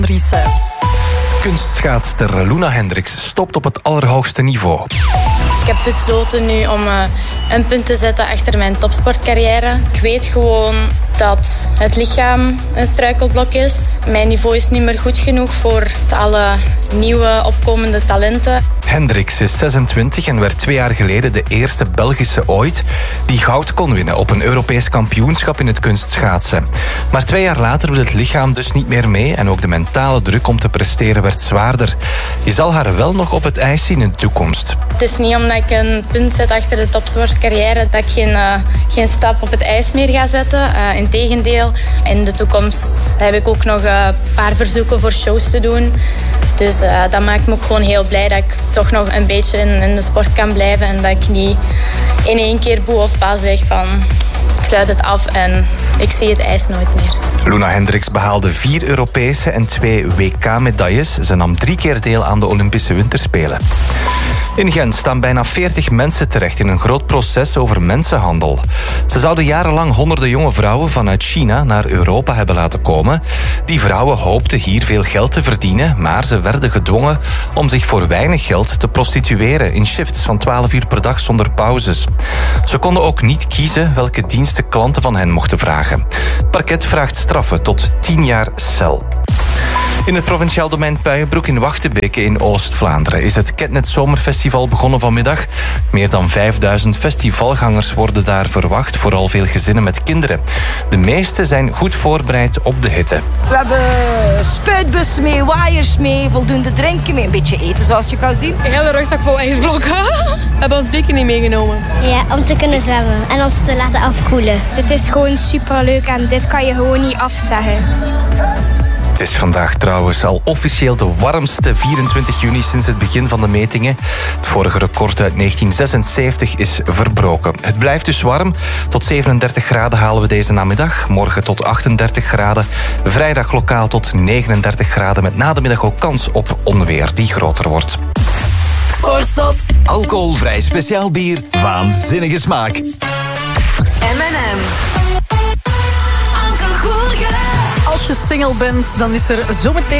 Riese. Kunstschaatster Luna Hendricks stopt op het allerhoogste niveau. Ik heb besloten nu om een punt te zetten achter mijn topsportcarrière. Ik weet gewoon dat het lichaam een struikelblok is. Mijn niveau is niet meer goed genoeg voor alle nieuwe opkomende talenten. Hendricks is 26 en werd 2 jaar geleden de eerste Belgische ooit die goud kon winnen op een Europees kampioenschap in het kunstschaatsen. Maar 2 jaar later wil het lichaam dus niet meer mee en ook de mentale druk om te presteren werd zwaarder. Je zal haar wel nog op het ijs zien in de toekomst. Het is niet omdat ik een punt zet achter de topsportcarrière dat ik geen stap op het ijs meer ga zetten. Integendeel, in de toekomst heb ik ook nog een paar verzoeken voor shows te doen. Dus dat maakt me ook gewoon heel blij dat ik toch nog een beetje in de sport kan blijven en dat ik niet in één keer boe of pa zeg van ik sluit het af en ik zie het ijs nooit meer. Luna Hendricks behaalde 4 Europese en 2 WK-medailles. Ze nam 3 keer deel aan de Olympische Winterspelen. In Gent staan bijna 40 mensen terecht in een groot proces over mensenhandel. Ze zouden jarenlang honderden jonge vrouwen vanuit China naar Europa hebben laten komen. Die vrouwen hoopten hier veel geld te verdienen, maar ze werden gedwongen om zich voor weinig geld te prostitueren in shifts van 12 uur per dag zonder pauzes. Ze konden ook niet kiezen welke diensten klanten van hen mochten vragen. Het parket vraagt straffen tot 10 jaar cel. In het provinciaal domein Puijenbroek in Wachtebeke in Oost-Vlaanderen is het Ketnet Zomerfestival begonnen vanmiddag. Meer dan 5000 festivalgangers worden daar verwacht, vooral veel gezinnen met kinderen. De meeste zijn goed voorbereid op de hitte. We hebben spuitbussen mee, waaiers mee, voldoende drinken mee, een beetje eten zoals je kan zien. Een hele rugzak vol ijsblokken. We hebben ons bikini meegenomen. Ja, om te kunnen zwemmen en ons te laten afkoelen. Dit is gewoon superleuk en dit kan je gewoon niet afzeggen. Het is vandaag trouwens al officieel de warmste 24 juni sinds het begin van de metingen. Het vorige record uit 1976 is verbroken. Het blijft dus warm. Tot 37 graden halen we deze namiddag. Morgen tot 38 graden. Vrijdag lokaal tot 39 graden. Met na de middag ook kans op onweer die groter wordt. Sportzot. Alcoholvrij speciaal bier. Waanzinnige smaak. M&M. Als je single bent, dan is er zometeen